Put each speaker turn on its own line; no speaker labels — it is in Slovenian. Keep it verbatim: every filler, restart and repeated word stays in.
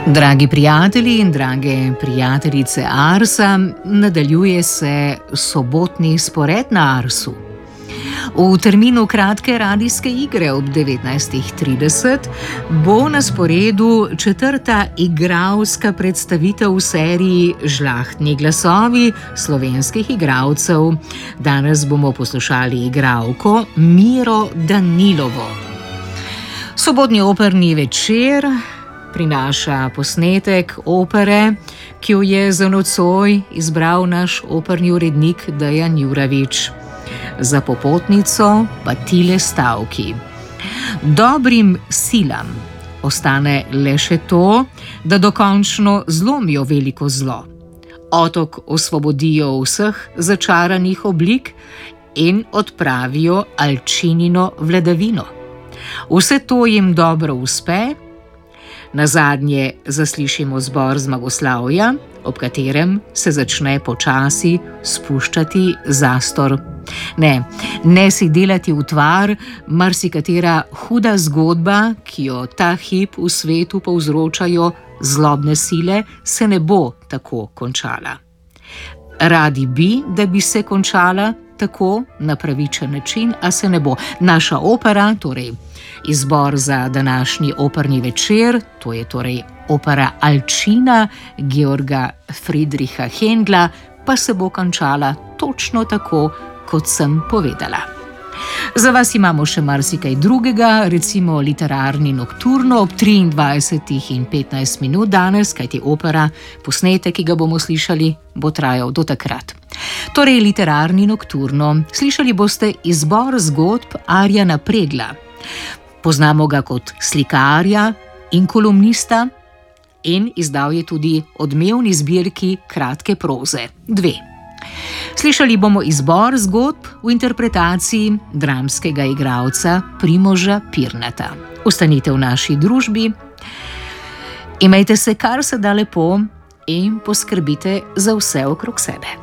Dragi prijatelji in drage prijateljice Arsa, nadaljuje se sobotni spored na Arsu. V terminu kratke radijske igre ob devetnajstih trideset bo na sporedu četrta igralska predstavitev v seriji Žlahtni glasovi slovenskih igralcev. Danes bomo poslušali igralko Miro Danilovo. Sobotni operni večer prinaša posnetek opere, ki jo je za nocoj izbral naš operni urednik Dejan Juravič. Za popotnico pa tile stavki. Dobrim silam ostane le še to, da dokončno zlomijo veliko zlo. Otok osvobodijo vseh začaranih oblik in odpravijo Alčinino vladavino. Vse to jim dobro uspe. Nazadnje zaslišimo zbor zmagoslavja, ob katerem se začne počasi spuščati zastor. Ne, ne si delati utvar, marsikatera huda zgodba, ki jo ta hip v svetu povzročajo zlobne sile, se ne bo tako končala. Radi bi, da bi se končala tako na pravičen način, a se ne bo. Naša opera, torej izbor za današnji operni večer, to je torej opera Alčina Georga Friedricha Händla, pa se bo končala točno tako, kot sem povedala. Za vas imamo še marsikaj drugega, recimo literarni nokturno ob triindvajsetih in petnajst minut danes, kajti opera, posnetek, ki ga bomo slišali, bo trajal do takrat. Torej literarni nokturno. Slišali boste izbor zgodb Arjana Pregla. Poznamo ga kot slikarja in kolumnista in izdal je tudi odmevni zbirki kratke proze, dve. Slišali bomo izbor zgodb v interpretaciji dramskega igralca Primoža Pirnata. Ostanite v naši družbi, imejte se kar se da lepo in poskrbite za vse okrog sebe.